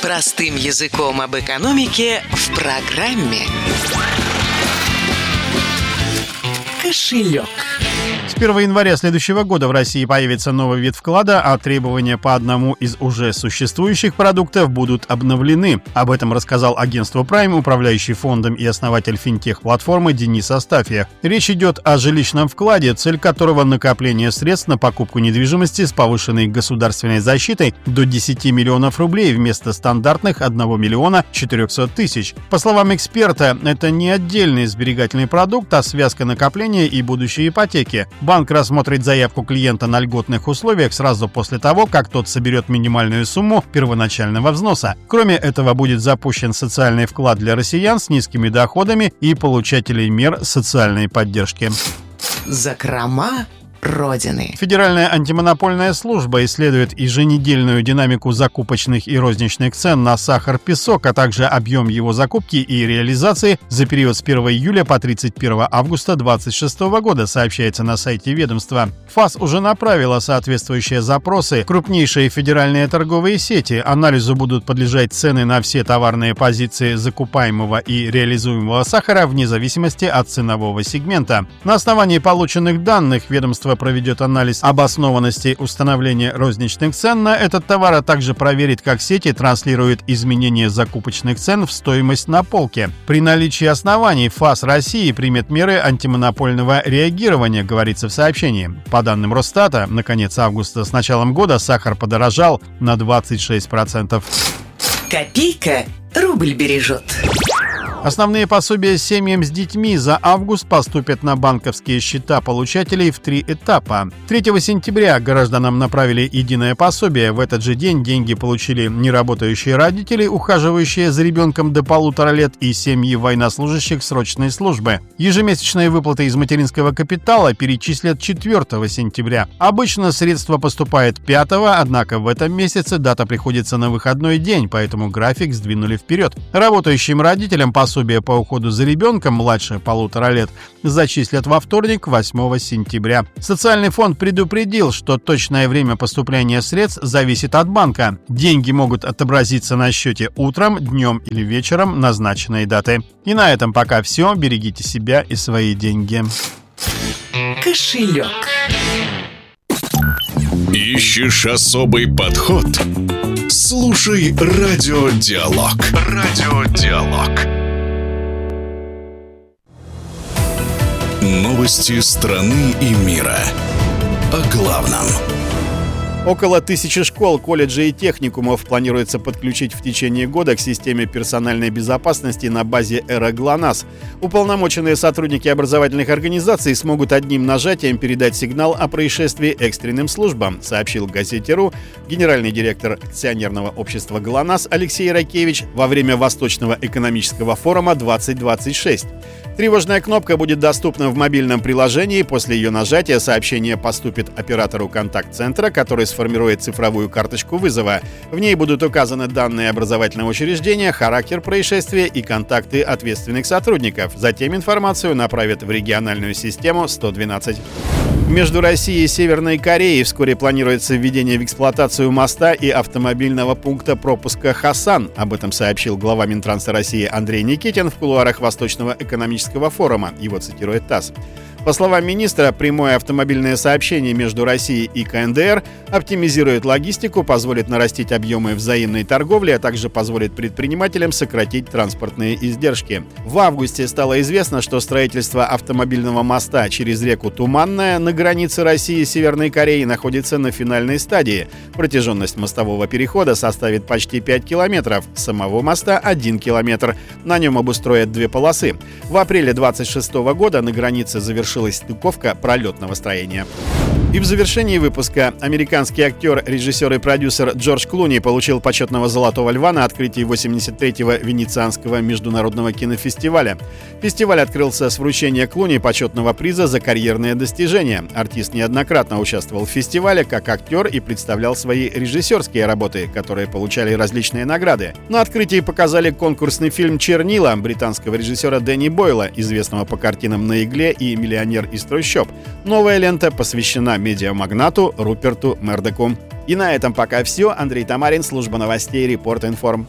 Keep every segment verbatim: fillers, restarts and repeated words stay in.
Простым языком об экономике в программе «Кошелек». С первого января следующего года в России появится новый вид вклада, а требования по одному из уже существующих продуктов будут обновлены. Об этом рассказал агентству Prime управляющий фондом и основатель финтех-платформы Денис Астафьев. Речь идет о жилищном вкладе, цель которого накопление средств на покупку недвижимости с повышенной государственной защитой до десяти миллионов рублей вместо стандартных одного миллиона четырехсот тысяч. По словам эксперта, это не отдельный сберегательный продукт, а связка накопления и будущей ипотеки. Банк рассмотрит заявку клиента на льготных условиях сразу после того, как тот соберет минимальную сумму первоначального взноса. Кроме этого, будет запущен социальный вклад для россиян с низкими доходами и получателей мер социальной поддержки. Закрома Родины. Федеральная антимонопольная служба исследует еженедельную динамику закупочных и розничных цен на сахар-песок, а также объем его закупки и реализации за период с первого июля по тридцать первого августа две тысячи двадцать шестого года, сообщается на сайте ведомства. ФАС уже направила соответствующие запросы в крупнейшие федеральные торговые сети. Анализу будут подлежать цены на все товарные позиции закупаемого и реализуемого сахара вне зависимости от ценового сегмента. На основании полученных данных ведомство проведет анализ обоснованности установления розничных цен на этот товар, а также проверит, как сети транслируют изменения закупочных цен в стоимость на полке. При наличии оснований ФАС России примет меры антимонопольного реагирования, говорится в сообщении. По данным Росстата, на конец августа с началом года сахар подорожал на двадцать шесть процентов. Копейка рубль бережет. Основные пособия семьям с детьми за август поступят на банковские счета получателей в три этапа. третьего сентября гражданам направили единое пособие. В этот же день деньги получили неработающие родители, ухаживающие за ребенком до полутора лет, и семьи военнослужащих срочной службы. Ежемесячные выплаты из материнского капитала перечислят четвёртого сентября. Обычно средства поступают пятого, однако в этом месяце дата приходится на выходной день, поэтому график сдвинули вперед. Работающим родителям пособие по уходу за ребенком младше полутора лет зачислят во вторник, восьмого сентября. Социальный фонд предупредил, что точное время поступления средств зависит от банка. Деньги могут отобразиться на счете утром, днем или вечером назначенной даты. И на этом пока все. Берегите себя и свои деньги. Кошелек. Ищешь особый подход? Слушай Радиодиалог. Радиодиалог. Новости страны и мира. О главном. Около тысячи школ, колледжей и техникумов планируется подключить в течение года к системе персональной безопасности на базе Эра ГЛОНАСС. Уполномоченные сотрудники образовательных организаций смогут одним нажатием передать сигнал о происшествии экстренным службам, сообщил газете РУ генеральный директор акционерного общества ГЛОНАСС Алексей Ракевич во время Восточного экономического форума двадцать двадцать шесть. Тревожная кнопка будет доступна в мобильном приложении. После ее нажатия сообщение поступит оператору контакт-центра, который сформирует цифровую карточку вызова. В ней будут указаны данные образовательного учреждения, характер происшествия и контакты ответственных сотрудников. Затем информацию направят в региональную систему сто двенадцать. Между Россией и Северной Кореей вскоре планируется введение в эксплуатацию моста и автомобильного пункта пропуска Хасан. Об этом сообщил глава Минтранса России Андрей Никитин в кулуарах Восточного экономического форума. Его цитирует ТАСС. По словам министра, прямое автомобильное сообщение между Россией и КНДР оптимизирует логистику, позволит нарастить объемы взаимной торговли, а также позволит предпринимателям сократить транспортные издержки. В августе стало известно, что строительство автомобильного моста через реку Туманная на границе России и Северной Кореи находится на финальной стадии. Протяженность мостового перехода составит почти пять километров, самого моста — один километр. На нем обустроят две полосы. В апреле двадцать шестого года на границе завершилась стыковка пролетного строения. И в завершении выпуска американский актер, режиссер и продюсер Джордж Клуни получил почетного «Золотого льва» на открытии восемьдесят третьего Венецианского международного кинофестиваля. Фестиваль открылся с вручения Клуни почетного приза за карьерные достижения. Артист неоднократно участвовал в фестивале как актер и представлял свои режиссерские работы, которые получали различные награды. На открытии показали конкурсный фильм «Чернила» британского режиссера Дэнни Бойла, известного по картинам «На игле» и «Миллионер миллионер из трущоб. Новая лента посвящена медиамагнату Руперту Мердоку. И на этом пока все. Андрей Тамарин, служба новостей Репорт.Информ.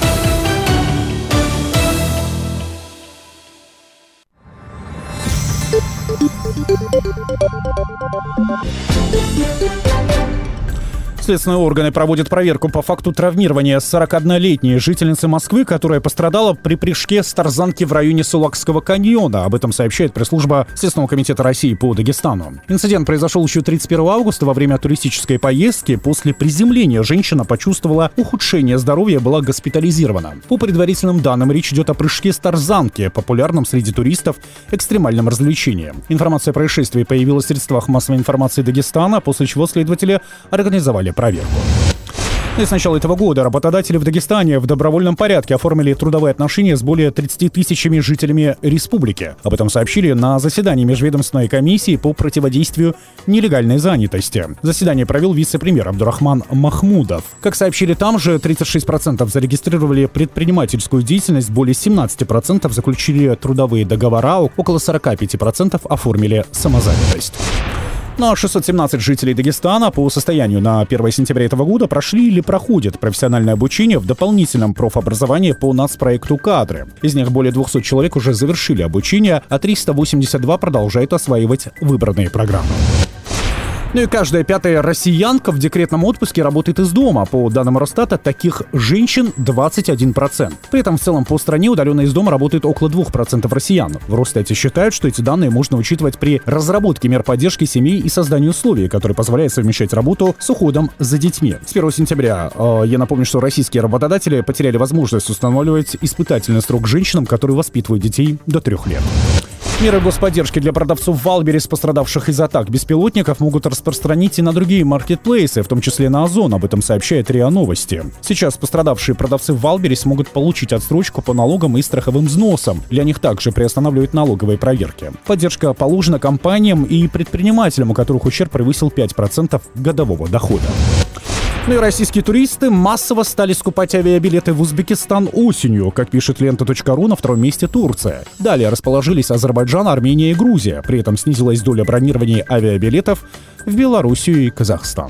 Следственные органы проводят проверку по факту травмирования сорокаоднолетней жительницы Москвы, которая пострадала при прыжке с тарзанки в районе Сулакского каньона. Об этом сообщает пресс-служба Следственного комитета России по Дагестану. Инцидент произошел еще тридцать первого августа во время туристической поездки. После приземления женщина почувствовала ухудшение здоровья и была госпитализирована. По предварительным данным, речь идет о прыжке с тарзанки, популярном среди туристов экстремальном развлечении. Информация о происшествии появилась в средствах массовой информации Дагестана, после чего следователи организовали проверку. И с начала этого года работодатели в Дагестане в добровольном порядке оформили трудовые отношения с более тридцати тысячами жителями республики. Об этом сообщили на заседании Межведомственной комиссии по противодействию нелегальной занятости. Заседание провел вице-премьер Абдурахман Махмудов. Как сообщили там же, тридцать шесть процентов зарегистрировали предпринимательскую деятельность, более семнадцать процентов заключили трудовые договора, около сорок пять процентов оформили самозанятость. Ну а шестьсот семнадцать жителей Дагестана по состоянию на первое сентября этого года прошли или проходят профессиональное обучение в дополнительном профобразовании по нацпроекту «Кадры». Из них более двухсот человек уже завершили обучение, а триста восемьдесят два продолжают осваивать выбранные программы. Ну и каждая пятая россиянка в декретном отпуске работает из дома. По данным Росстата, таких женщин двадцать один процент. При этом в целом по стране удаленно из дома работает около двух процентов россиян. В Росстате считают, что эти данные можно учитывать при разработке мер поддержки семей и создании условий, которые позволяют совмещать работу с уходом за детьми. С первого сентября, э, я напомню, что российские работодатели потеряли возможность устанавливать испытательный срок женщинам, которые воспитывают детей до трех лет. Меры господдержки для продавцов Валберес, пострадавших из атак беспилотников, могут распространить и на другие маркетплейсы, в том числе на Озон. Об этом сообщает РИА Новости. Сейчас пострадавшие продавцы Валберес могут получить отсрочку по налогам и страховым взносам. Для них также приостанавливают налоговые проверки. Поддержка положена компаниям и предпринимателям, у которых ущерб превысил пять процентов годового дохода. Ну и российские туристы массово стали скупать авиабилеты в Узбекистан осенью. Как пишет лента точка ру, на втором месте Турция. Далее расположились Азербайджан, Армения и Грузия. При этом снизилась доля бронирования авиабилетов в Белоруссию и Казахстан.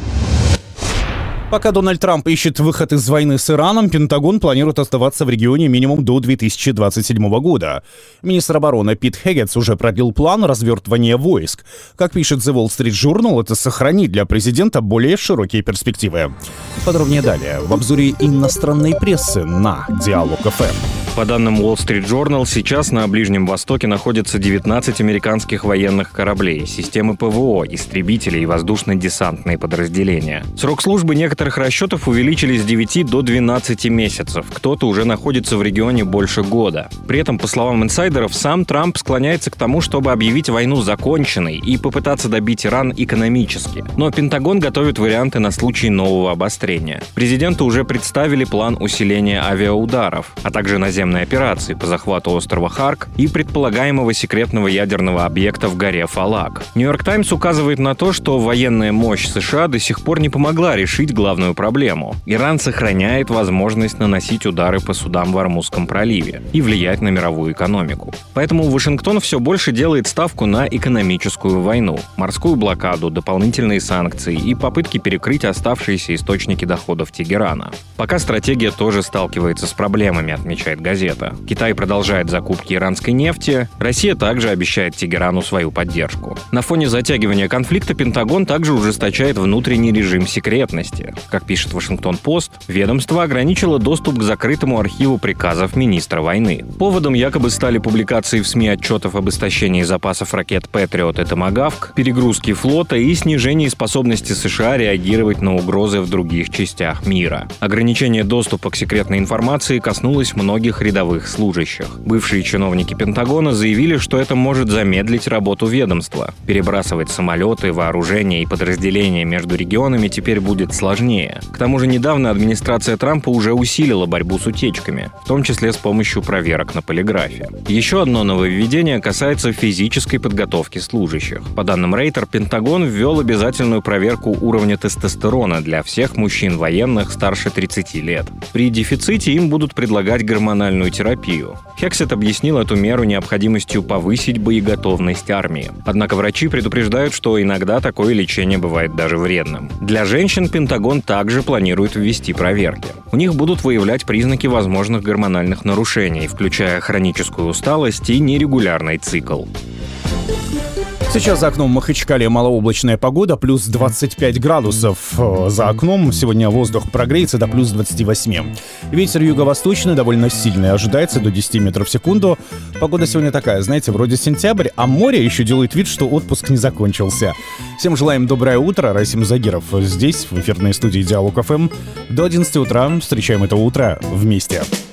Пока Дональд Трамп ищет выход из войны с Ираном, Пентагон планирует оставаться в регионе минимум до две тысячи двадцать седьмого года. Министр обороны Пит Хеггетс уже продлил план развертывания войск. Как пишет The Wall Street Journal, это сохранит для президента более широкие перспективы. Подробнее далее в обзоре иностранной прессы на Диалог эф эм. По данным Wall Street Journal, сейчас на Ближнем Востоке находится девятнадцать американских военных кораблей, системы ПВО, истребители и воздушно-десантные подразделения. Срок службы некоторых расчетов увеличили с девяти до двенадцати месяцев. Кто-то уже находится в регионе больше года. При этом, по словам инсайдеров, сам Трамп склоняется к тому, чтобы объявить войну законченной и попытаться добить Иран экономически. Но Пентагон готовит варианты на случай нового обострения. Президенту уже представили план усиления авиаударов, а также наземных операции по захвату острова Харк и предполагаемого секретного ядерного объекта в горе Фалак. Нью-Йорк Таймс указывает на то, что военная мощь США до сих пор не помогла решить главную проблему. Иран сохраняет возможность наносить удары по судам в Ормузском проливе и влиять на мировую экономику. Поэтому Вашингтон все больше делает ставку на экономическую войну, морскую блокаду, дополнительные санкции и попытки перекрыть оставшиеся источники доходов Тегерана. Пока стратегия тоже сталкивается с проблемами, отмечает газета. Китай продолжает закупки иранской нефти, Россия также обещает Тегерану свою поддержку. На фоне затягивания конфликта Пентагон также ужесточает внутренний режим секретности. Как пишет Вашингтон-Пост, ведомство ограничило доступ к закрытому архиву приказов министра войны. Поводом якобы стали публикации в СМИ отчетов об истощении запасов ракет «Патриот» и «Томагавк», перегрузки флота и снижении способности США реагировать на угрозы в других частях мира. Ограничение доступа к секретной информации коснулось многих рядовых служащих. Бывшие чиновники Пентагона заявили, что это может замедлить работу ведомства. Перебрасывать самолеты, вооружение и подразделения между регионами теперь будет сложнее. К тому же недавно администрация Трампа уже усилила борьбу с утечками, в том числе с помощью проверок на полиграфе. Еще одно нововведение касается физической подготовки служащих. По данным Рейтер, Пентагон ввел обязательную проверку уровня тестостерона для всех мужчин военных старше тридцати лет. При дефиците им будут предлагать гормональные гормональную терапию. Хексет объяснил эту меру необходимостью повысить боеготовность армии. Однако врачи предупреждают, что иногда такое лечение бывает даже вредным. Для женщин Пентагон также планирует ввести проверки. У них будут выявлять признаки возможных гормональных нарушений, включая хроническую усталость и нерегулярный цикл. Сейчас за окном в Махачкале малооблачная погода, плюс двадцать пять градусов. За окном сегодня воздух прогреется до плюс двадцати восьми. Ветер юго-восточный довольно сильный, ожидается до десяти метров в секунду. Погода сегодня такая, знаете, вроде сентябрь, а море еще делает вид, что отпуск не закончился. Всем желаем доброе утро. Расим Загиров здесь, в эфирной студии Диалог эф эм. До одиннадцати утра встречаем это утро вместе.